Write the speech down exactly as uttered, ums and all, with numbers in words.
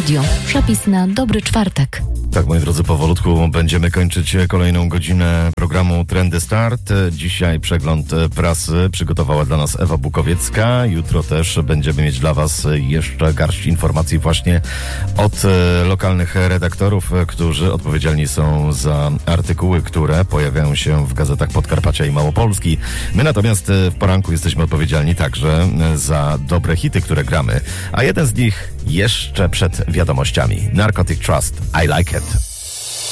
Radio. Przepis na dobry czwartek. Tak, moi drodzy, powolutku będziemy kończyć kolejną godzinę programu Trendy Start. Dzisiaj przegląd prasy przygotowała dla nas Ewa Bukowiecka. Jutro też będziemy mieć dla was jeszcze garść informacji właśnie od lokalnych redaktorów, którzy odpowiedzialni są za artykuły, które pojawiają się w gazetach Podkarpacia i Małopolski. My natomiast w poranku jesteśmy odpowiedzialni także za dobre hity, które gramy. A jeden z nich jeszcze przed wiadomościami. Narcotic Trust, I Like It.